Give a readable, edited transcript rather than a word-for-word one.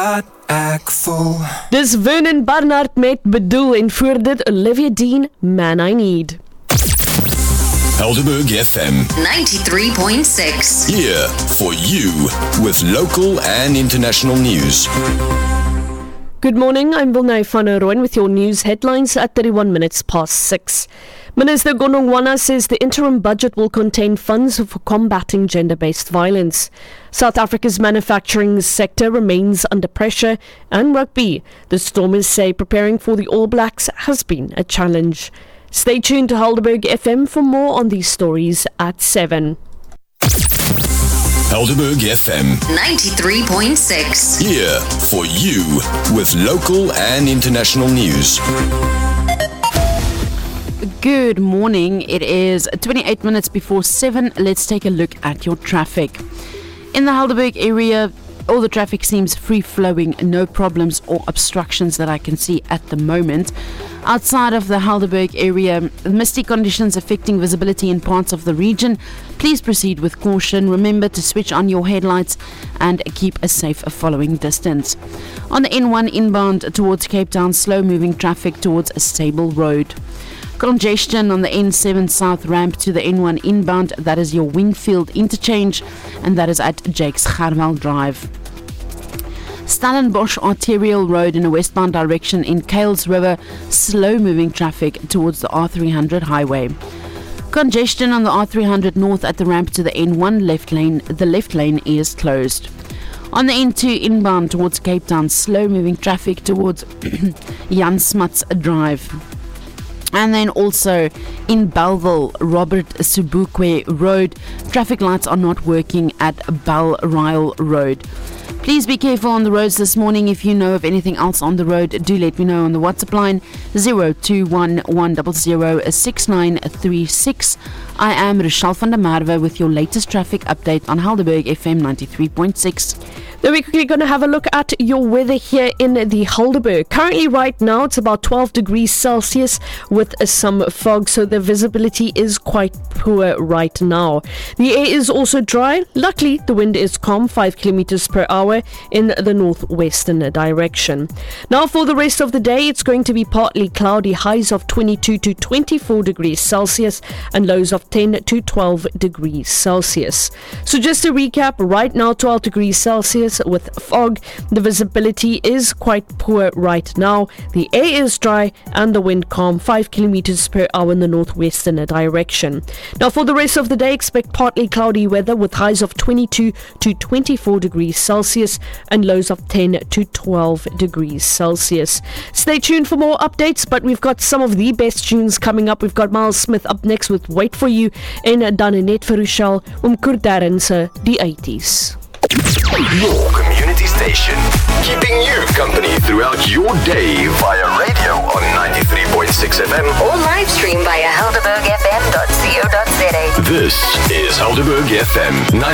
Ek voel. Dis Vernon Barnard met Bedoel en voor dit Olivia Dean, Man I Need. Helderberg FM 93.6. here for you with local and international news. Good morning, I'm Wilnay van Rooyen with your news headlines at 31 minutes past 6. Minister Gonongwana says the interim budget will contain funds for combating gender-based violence. South Africa's manufacturing sector remains under pressure, and rugby. The Stormers say preparing for the All Blacks has been a challenge. Stay tuned to Helderberg FM for more on these stories at 7. Helderberg FM 93.6. here for you with local and international news. Good morning. It is 28 minutes before 7. Let's take a look at your traffic. In the Helderberg area, all the traffic seems free-flowing, no problems or obstructions that I can see at the moment. Outside of the Helderberg area, misty conditions affecting visibility in parts of the region. Please proceed with caution. Remember to switch on your headlights and keep a safe following distance. On the N1 inbound towards Cape Town, slow-moving traffic towards Stable Road. Congestion on the N7 South ramp to the N1 inbound, that is your Wingfield interchange, and that is at Jakes Gerwel Drive. Stellenbosch Arterial Road in a westbound direction in Kales River, slow-moving traffic towards the R300 highway. Congestion on the R300 north at the ramp to the N1 left lane, the left lane is closed. On the N2 inbound towards Cape Town, slow-moving traffic towards Jan Smuts Drive. And then also in Bellville, Robert Sobukwe Road, traffic lights are not working at Balryle Road. Please be careful on the roads this morning. If you know of anything else on the road, do let me know on the WhatsApp line 0211006936. I am Rochelle van der Merwe with your latest traffic update on Helderberg FM 93.6. Then we're quickly going to have a look at your weather here in the Helderberg. Currently right now it's about 12 degrees Celsius with some fog, so the visibility is quite poor right now. The air is also dry. Luckily the wind is calm, 5 kilometers per hour in the northwestern direction. Now for the rest of the day, it's going to be partly cloudy, highs of 22 to 24 degrees Celsius and lows of 10 to 12 degrees Celsius. So just to recap, right now 12 degrees Celsius with fog. The visibility is quite poor right now. The air is dry and the wind calm, 5 kilometers per hour in the northwestern direction. Now for the rest of the day, expect partly cloudy weather with highs of 22 to 24 degrees Celsius and lows of 10 to 12 degrees Celsius. Stay tuned for more updates, but we've got some of the best tunes coming up. We've got Miles Smith up next with Wait For You en dan net vir Rochelle Kurt Darren se Die 80s. Your community station, keeping you company throughout your day via radio on 93.6 FM Or live stream via helderbergfm.co.za. This is Helderberg FM